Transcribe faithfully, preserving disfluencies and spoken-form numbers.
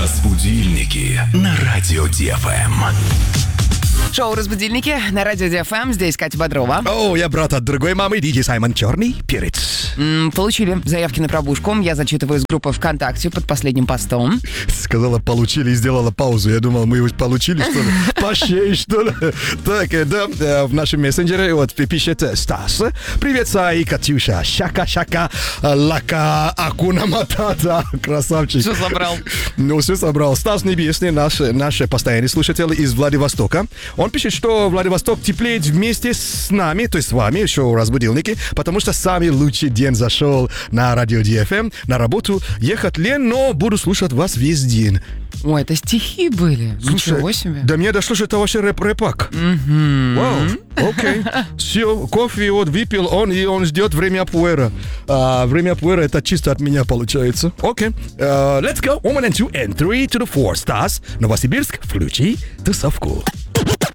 Разбудильники на радио Ди Эф Эм. Шоу «Разбудильники» на радио Ди Эф Эм. Здесь Катя Бодрова. О, я брат от другой мамы, диджей Саймон Черный Перец. М, Получили заявки на пробужку. Я зачитываю из группы ВКонтакте под последним постом. Сказала, получили и сделала паузу. Я думал, мы его получили, что ли? Пощей, что ли? Так, э, да, э, в нашем мессенджере вот пишет Стас. Привет, Сай, Катюша. Шака-шака, лака, акуна матата. Красавчик. Все собрал. Ну, все собрал. Стас Небесный, наш, наш постоянный слушатель из Владивостока. Он пишет, что Владивосток теплеет вместе с нами, то есть с вами, шоу «Разбудилники», потому что самый лучший день зашел на радио Ди Эф Эм. На работу ехать лень, но буду слушать вас весь день. Ой, это стихи были. Слушай, Ничего себе. до меня дошло, что это вообще рэп-рэпак. Мгм. Вау, окей. Все, кофе вот выпил он, и он ждет время пуэра. А, время пуэра это чисто от меня получается. Окей. Uh, let's go. One and two and three to the four stars. Новосибирск, включи тусовку.